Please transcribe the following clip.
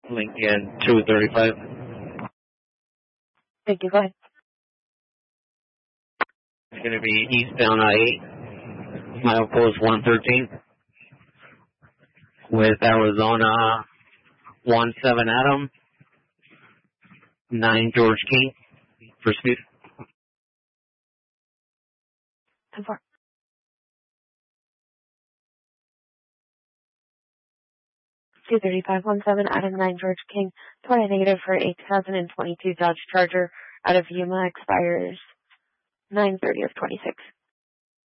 Lincoln 235. Thank you. Go ahead. It's going to be eastbound I-8, milepost 113, with Arizona 17 Adam, 9 George King for speed. 10-4. (235-17) Adam 9 George King. 20 negative for a 2022 Dodge Charger out of Yuma, expires 9/30 of 26.